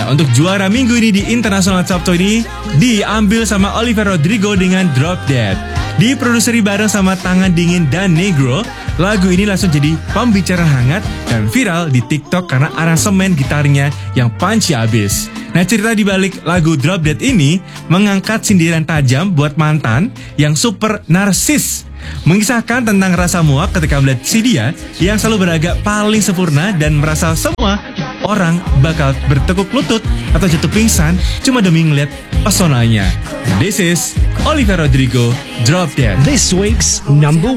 Nah, untuk juara minggu ini di International Top 20 diambil sama Olivia Rodrigo dengan Drop Dead. Diproduseri bareng sama Tangan Dingin dan Negro, lagu ini langsung jadi pembicaraan hangat dan viral di TikTok karena aransemen gitarnya yang punchy abis. Nah, cerita di balik lagu Drop Dead ini mengangkat sindiran tajam buat mantan yang super narsis. Mengisahkan tentang rasa muak ketika melihat si dia yang selalu beragak paling sempurna dan merasa semua orang bakal bertekuk lutut atau jatuh pingsan cuma demi ngeliat pesonanya. This is Olivia Rodrigo, Drop Dead. This week's number